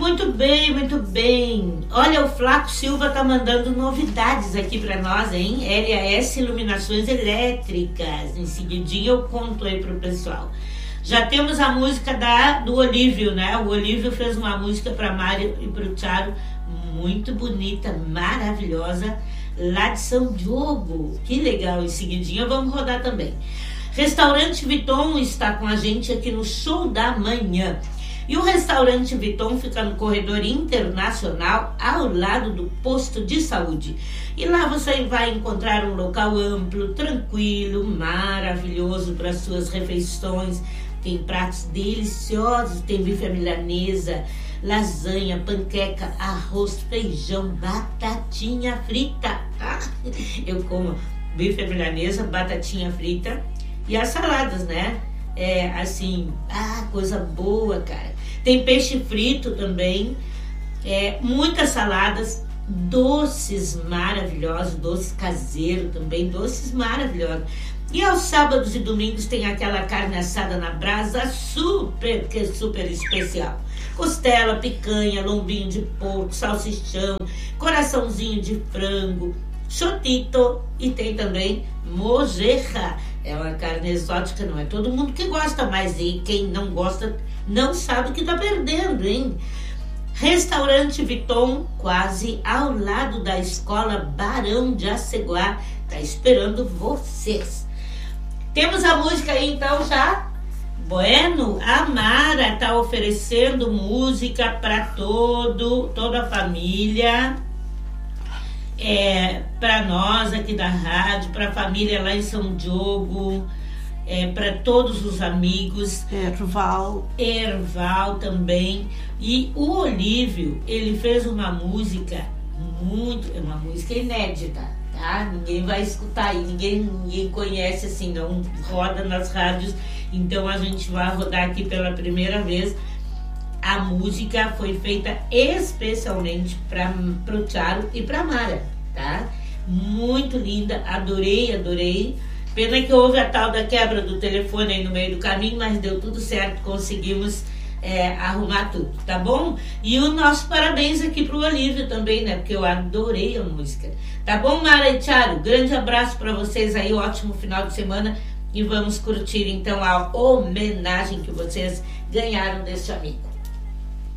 muito bem, muito bem. Olha, o Flaco Silva tá mandando novidades aqui para nós, hein? LAS Iluminações Elétricas. Em seguidinho eu conto aí pro pessoal. Já temos a música do Olívio, né? O Olívio fez uma música para Mário e pro Thiago, muito bonita, maravilhosa, lá de São Diogo. Que legal, em seguidinho vamos rodar também. Restaurante Viton está com a gente aqui no Show da Manhã. E o Restaurante Viton fica no Corredor Internacional, ao lado do posto de saúde. E lá você vai encontrar um local amplo, tranquilo, maravilhoso para suas refeições. Tem pratos deliciosos, tem bife à milanesa, lasanha, panqueca, arroz, feijão, batatinha frita. Eu como bife à milanesa, batatinha frita e as saladas, né? Coisa boa, cara. Tem peixe frito também, muitas saladas, doces maravilhosos, doce caseiro também, doces maravilhosos. E aos sábados e domingos tem aquela carne assada na brasa super especial. Costela, picanha, lombinho de porco, salsichão, coraçãozinho de frango, chotito e tem também mojeja. É uma carne exótica, não é todo mundo que gosta, mas quem não gosta não sabe o que tá perdendo, hein? Restaurante Viton, quase ao lado da Escola Barão de Aceguá, tá esperando vocês. Temos a música aí então já? Bueno, a Mara tá oferecendo música para toda a família. Para nós aqui da rádio, para a família lá em São Diogo, para todos os amigos, Erval também. E o Olívio, ele fez uma música uma música inédita, tá? Ninguém vai escutar aí, ninguém conhece assim, não roda nas rádios, então a gente vai rodar aqui pela primeira vez. A música foi feita especialmente pro Thiago e pra Mara, tá? Muito linda, adorei. Pena que houve a tal da quebra do telefone aí no meio do caminho, mas deu tudo certo, conseguimos arrumar tudo, tá bom? E o nosso parabéns aqui pro Olívio também, né? Porque eu adorei a música. Tá bom, Mara e Thiago? Grande abraço pra vocês aí, ótimo final de semana. E vamos curtir então a homenagem que vocês ganharam deste amigo.